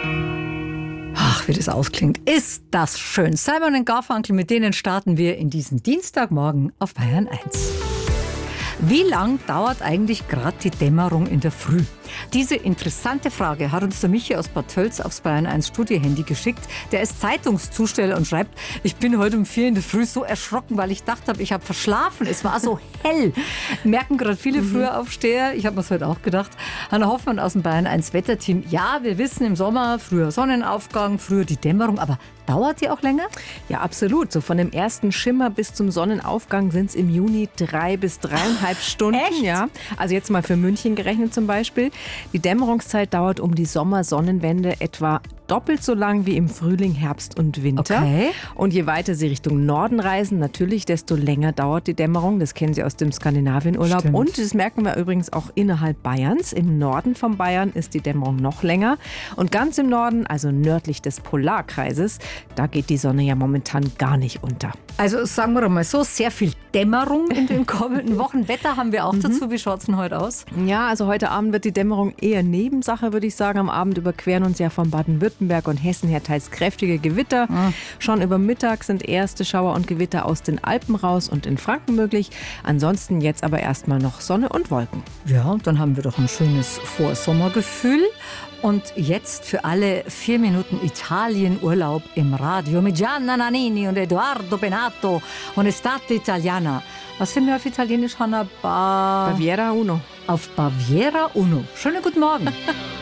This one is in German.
Ach, wie das ausklingt. Ist das schön. Simon & Garfunkel, mit denen starten wir in diesen Dienstagmorgen auf Bayern 1. Wie lang dauert eigentlich gerade die Dämmerung in der Früh? Diese interessante Frage hat uns der Michi aus Bad Tölz aufs Bayern 1 Studiohandy geschickt. Der ist Zeitungszusteller und schreibt, ich bin heute um 4 in der Früh so erschrocken, weil ich dachte, ich habe verschlafen. Es war so hell. Merken gerade viele Frühaufsteher. Ich habe mir das heute auch gedacht. Hanna Hoffmann aus dem Bayern 1 Wetterteam. Ja, wir wissen im Sommer früher Sonnenaufgang, früher die Dämmerung, aber dauert die auch länger? Ja, absolut. So von dem ersten Schimmer bis zum Sonnenaufgang sind es im Juni 3 bis 3,5 Stunden. Echt? Ja, also jetzt mal für München gerechnet zum Beispiel. Die Dämmerungszeit dauert um die Sommersonnenwende etwa doppelt so lang wie im Frühling, Herbst und Winter. Okay. Und je weiter Sie Richtung Norden reisen, natürlich, desto länger dauert die Dämmerung. Das kennen Sie aus dem Skandinavienurlaub. Stimmt. Und das merken wir übrigens auch innerhalb Bayerns. Im Norden von Bayern ist die Dämmerung noch länger. Und ganz im Norden, also nördlich des Polarkreises, da geht die Sonne ja momentan gar nicht unter. Also sagen wir mal so, sehr viel Dämmerung in den kommenden Wochen. Wetter haben wir auch dazu. Wie schaut es denn heute aus? Ja, also heute Abend wird die Dämmerung eher Nebensache, würde ich sagen. Am Abend überqueren uns ja von Baden-Württemberg und Hessen her teils kräftige Gewitter. Schon über Mittag sind erste Schauer und Gewitter aus den Alpen raus und in Franken möglich. Ansonsten jetzt aber erstmal noch Sonne und Wolken. Ja, dann haben wir doch ein schönes Vorsommergefühl. Und jetzt für alle 4 Minuten Italien-Urlaub im Radio mit Gianna Nannini und Edoardo Benato und Estate Italiana. Was finden wir auf Italienisch, Hanna? Baviera Uno. Auf Baviera Uno. Schönen guten Morgen.